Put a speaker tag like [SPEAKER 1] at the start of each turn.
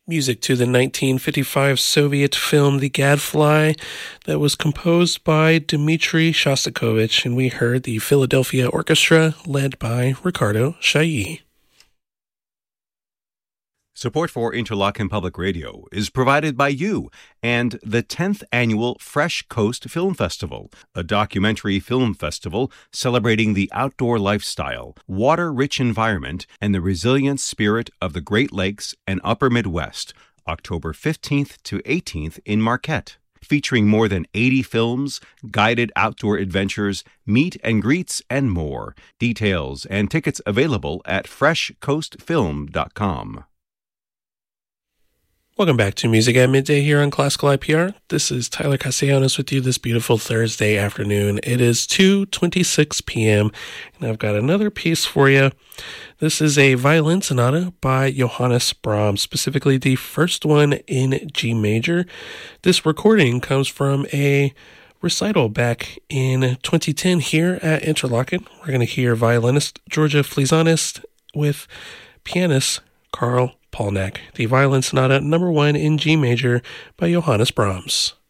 [SPEAKER 1] Music to the 1955 Soviet film The Gadfly that was composed by Dmitri Shostakovich, and we heard the Philadelphia Orchestra led by Ricardo Chailly.
[SPEAKER 2] Support for Interlochen Public Radio is provided by you and the 10th Annual Fresh Coast Film Festival, a documentary film festival celebrating the outdoor lifestyle, water-rich environment, and the resilient spirit of the Great Lakes and Upper Midwest, October 15th to 18th in Marquette. Featuring more than 80 films, guided outdoor adventures, meet and greets, and more. Details and tickets available at freshcoastfilm.com.
[SPEAKER 1] Welcome back to Music at Midday here on Classical IPR. This is Tyler Castellanos with you this beautiful Thursday afternoon. It is 2:26 p.m., and I've got another piece for you. This is a violin sonata by Johannes Brahms, specifically the first one in G major. This recording comes from a recital back in 2010 here at Interlochen. We're going to hear violinist Georgia Fleisanis with pianist Karl Polnack, the violin sonata number 1 in G major by Johannes Brahms.